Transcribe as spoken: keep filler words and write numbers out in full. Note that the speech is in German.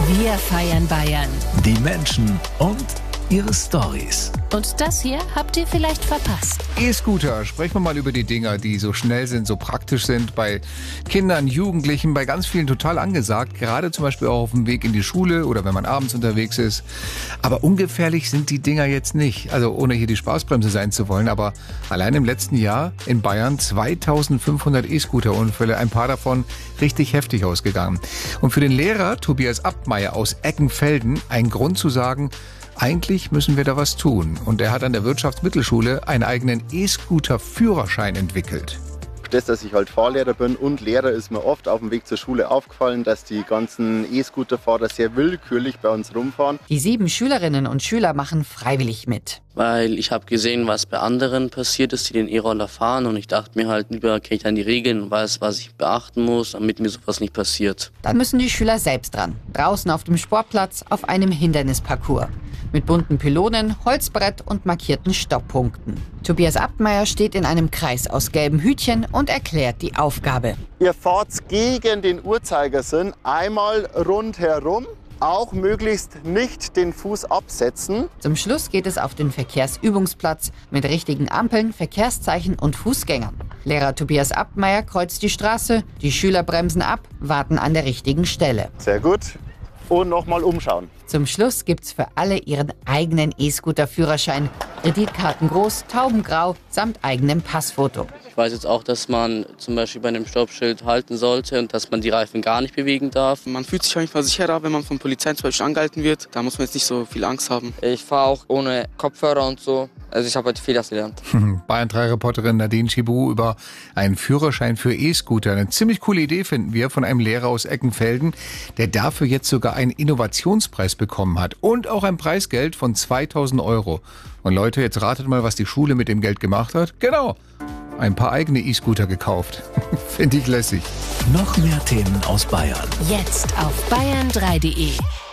Wir feiern Bayern. Die Menschen und ihre Storys. Und das hier habt ihr vielleicht verpasst. E-Scooter, sprechen wir mal über die Dinger, die so schnell sind, so praktisch sind, bei Kindern, Jugendlichen, bei ganz vielen total angesagt, gerade zum Beispiel auch auf dem Weg in die Schule oder wenn man abends unterwegs ist. Aber ungefährlich sind die Dinger jetzt nicht, also ohne hier die Spaßbremse sein zu wollen, aber allein im letzten Jahr in Bayern zweitausendfünfhundert E-Scooter-Unfälle, ein paar davon richtig heftig ausgegangen. Und für den Lehrer Tobias Abtmeier aus Eckenfelden ein Grund zu sagen, eigentlich müssen wir da was tun. Und er hat an der Wirtschaftsmittelschule einen eigenen E-Scooter-Führerschein entwickelt. Das, dass ich halt Fahrlehrer bin und Lehrer, ist mir oft auf dem Weg zur Schule aufgefallen, dass die ganzen E-Scooter-Fahrer sehr willkürlich bei uns rumfahren. Die sieben Schülerinnen und Schüler machen freiwillig mit. Weil ich habe gesehen, was bei anderen passiert ist, die den E-Roller fahren. Und ich dachte mir halt, lieber kenne ich dann die Regeln und weiß, was ich beachten muss, damit mir sowas nicht passiert. Dann müssen die Schüler selbst dran. Draußen auf dem Sportplatz auf einem Hindernisparcours. Mit bunten Pylonen, Holzbrett und markierten Stopppunkten. Tobias Abtmeier steht in einem Kreis aus gelben Hütchen und erklärt die Aufgabe. Ihr fahrt gegen den Uhrzeigersinn einmal rundherum. Auch möglichst nicht den Fuß absetzen. Zum Schluss geht es auf den Verkehrsübungsplatz mit richtigen Ampeln, Verkehrszeichen und Fußgängern. Lehrer Tobias Abtmeier kreuzt die Straße, die Schüler bremsen ab, warten an der richtigen Stelle. Sehr gut. Und nochmal umschauen. Zum Schluss gibt's für alle ihren eigenen E-Scooter-Führerschein. Kreditkarten groß, taubengrau, samt eigenem Passfoto. Ich weiß jetzt auch, dass man zum Beispiel bei einem Stoppschild halten sollte und dass man die Reifen gar nicht bewegen darf. Man fühlt sich auf jeden Fall sicherer, wenn man von Polizei zum Beispiel angehalten wird. Da muss man jetzt nicht so viel Angst haben. Ich fahre auch ohne Kopfhörer und so. Also ich habe heute viel gelernt. Bayern drei Reporterin Nadine Chibu über einen Führerschein für E-Scooter. Eine ziemlich coole Idee finden wir von einem Lehrer aus Eckenfelden, der dafür jetzt sogar einen Innovationspreis bekommen hat. Und auch ein Preisgeld von zweitausend Euro. Und Leute, jetzt ratet mal, was die Schule mit dem Geld gemacht hat. Genau, ein paar eigene E-Scooter gekauft. Finde ich lässig. Noch mehr Themen aus Bayern. Jetzt auf bayern drei punkt de.